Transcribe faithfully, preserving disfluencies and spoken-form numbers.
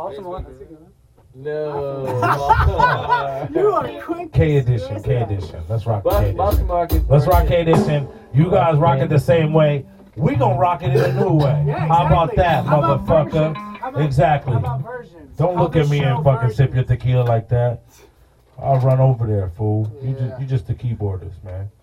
Baltimore. No. You are quick. K edition, K edition. Let's rock K edition. Baltimore. Let's rock K edition. You guys rock it the same way. We gonna rock it in a new way. Yeah, exactly. How about that, How about motherfucker? versions? How about, exactly. How about versions? Don't look at me and fucking sip your tequila like that. I'll run over there, fool. You Yeah. just you just the keyboardist, man.